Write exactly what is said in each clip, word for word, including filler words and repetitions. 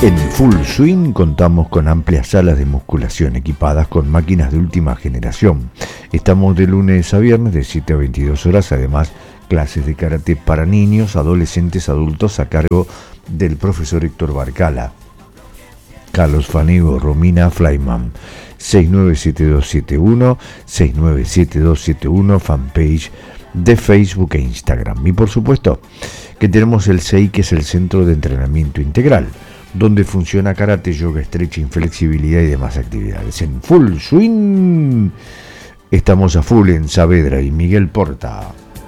En Full Swing contamos con amplias salas de musculación equipadas con máquinas de última generación. Estamos de lunes a viernes de siete a veintidós horas, además clases de karate para niños, adolescentes, adultos a cargo del profesor Héctor Barcala. Carlos Fanego, Romina Flyman, seis nueve siete dos siete uno, seis nueve siete dos siete uno, fanpage de Facebook e Instagram. Y por supuesto que tenemos el C E I, que es el Centro de Entrenamiento Integral, donde funciona karate, yoga, stretching, flexibilidad y demás actividades. En Full Swing estamos a full en Saavedra y Miguel Porta.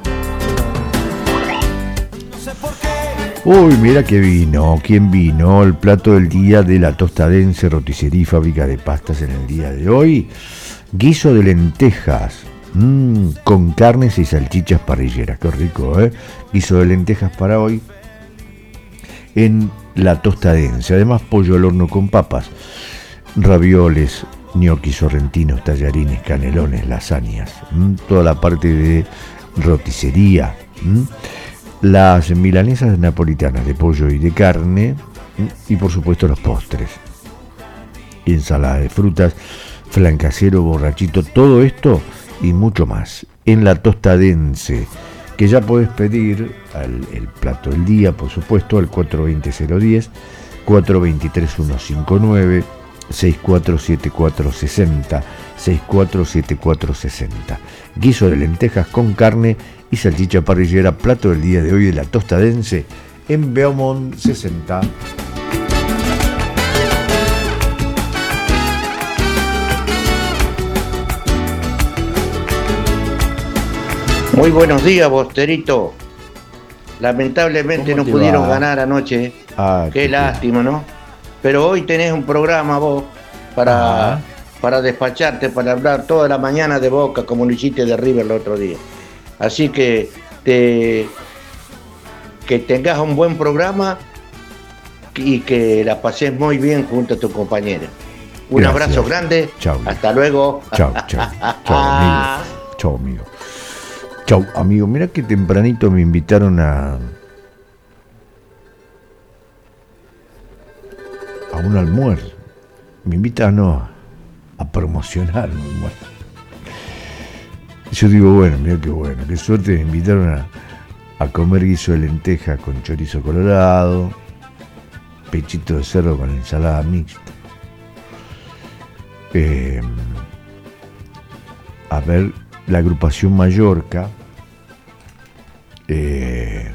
Uy, mira que vino, ¿quién vino? El plato del día de la Tostadense, roticería y fábrica de pastas en el día de hoy. Guiso de lentejas, mmm, con carnes y salchichas parrilleras, qué rico, ¿eh? Guiso de lentejas para hoy en la Tostadense. Además, pollo al horno con papas, ravioles, ñoquis sorrentinos, tallarines, canelones, lasañas, ¿m? Toda la parte de roticería, ¿m? Las milanesas napolitanas de pollo y de carne, ¿m? Y por supuesto los postres, ensalada de frutas, flan casero, borrachito, todo esto y mucho más en la Tostadense, que ya podés pedir al, el plato del día, por supuesto, al cuatro veinte cero diez, cuatro veintitrés ciento cincuenta y nueve, seis cuatro siete cuatro sesenta, seis cuatro siete cuatro sesenta. Guiso de lentejas con carne y salchicha parrillera, plato del día de hoy de la Tostadense en Beaumont sesenta. Muy buenos días, Bosterito. Lamentablemente no pudieron va? ganar anoche. Ah, qué, qué lástima, ¿no? Pero hoy tenés un programa vos para, para despacharte, para hablar toda la mañana de Boca, como lo hiciste de River el otro día. Así que te, que tengas un buen programa y que la pases muy bien junto a tu compañera. Un Gracias. abrazo grande. Chao. Hasta luego. Chao, chao. Chao, amigo. Chao, amigo. Chau, amigo, mira que tempranito me invitaron a a un almuerzo. Me invitan no, a promocionar un almuerzo. Yo digo, bueno, mira qué bueno, qué suerte, me invitaron a, a comer guiso de lenteja con chorizo colorado, pechito de cerdo con ensalada mixta. Eh, a ver, la agrupación Mallorca eh,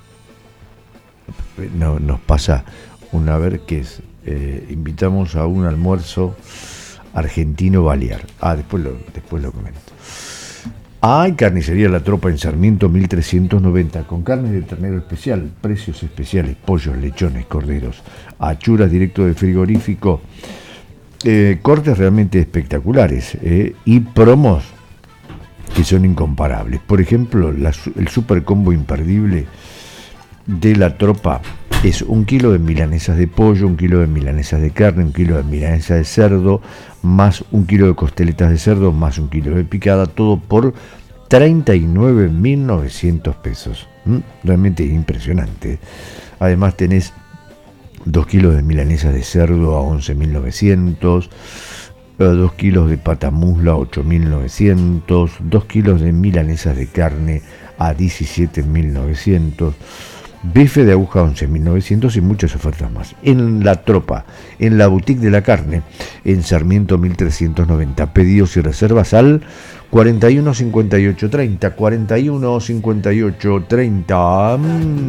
no, nos pasa una vez que es, eh, invitamos a un almuerzo argentino balear. Ah, después lo, después lo comento. Hay carnicería La Tropa en Sarmiento mil trescientos noventa, con carne de ternero especial, precios especiales, pollos, lechones, corderos, achuras directo de frigorífico, eh, cortes realmente espectaculares, eh, y promos que son incomparables. Por ejemplo, la, el super combo imperdible de La Tropa es un kilo de milanesas de pollo, un kilo de milanesas de carne, un kilo de milanesa de cerdo, más un kilo de costeletas de cerdo, más un kilo de picada, todo por treinta y nueve mil novecientos pesos. ¿Mm? Realmente impresionante. Además tenés dos kilos de milanesas de cerdo a once mil novecientos, dos kilos de patamusla ocho mil novecientos, dos kilos de milanesas de carne a diecisiete mil novecientos, bife de aguja once mil novecientos y muchas ofertas más. En La Tropa, en la boutique de la carne, en Sarmiento mil trescientos noventa. Pedidos y reservas al cuarenta y uno cincuenta y ocho treinta, cuarenta y uno cincuenta y ocho treinta. Mm.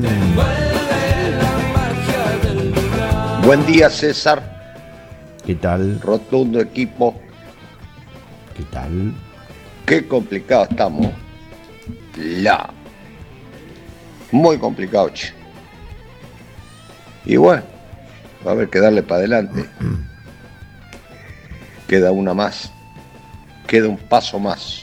Buen día, César. ¿Qué tal? Rotundo equipo. ¿Qué tal? Qué complicado estamos. La. Muy complicado, che. Y bueno, va a haber que darle para adelante. Queda una más. Queda un paso más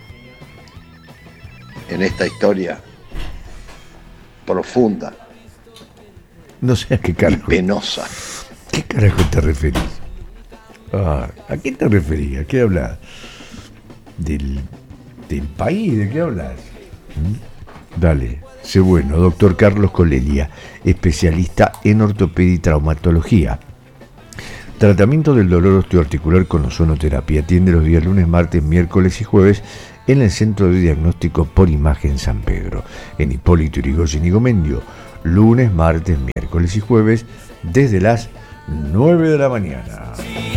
en esta historia profunda. No sé a qué carajo. Y penosa. ¿Qué carajo te referís? Ah, ¿a qué te referís? ¿A qué hablas? ¿Del, del país? ¿De qué hablas? ¿Mm? Dale. Sí, bueno, doctor Carlos Colelia, especialista en ortopedia y traumatología. Tratamiento del dolor osteoarticular con ozonoterapia. Atiende los días lunes, martes, miércoles y jueves en el Centro de Diagnóstico por Imagen San Pedro, en Hipólito Yrigoyen y Gomendio, lunes, martes, miércoles y jueves, desde las nueve de la mañana.